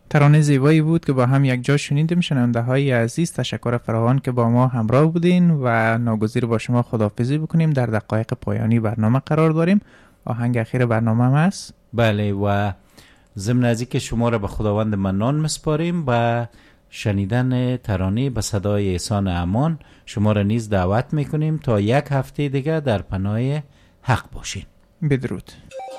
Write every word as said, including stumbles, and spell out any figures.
ترانه زیبایی بود که با هم یک جا شنیدیم. شنونده های عزیز تشکر فراوان که با ما همراه بودین و ناگزیر با شما خداحافظی بکنیم. در دقایق پایانی برنامه قرار داریم. آهنگ اخیر برنامه هم است. بله و ضمن از اینکه شما را به خداوند منان مسپاریم و شنیدن ترانه به صدای احسان امان، شما را نیز دعوت میکنیم تا یک هفته دیگه در پناه حق باشین. بدرود.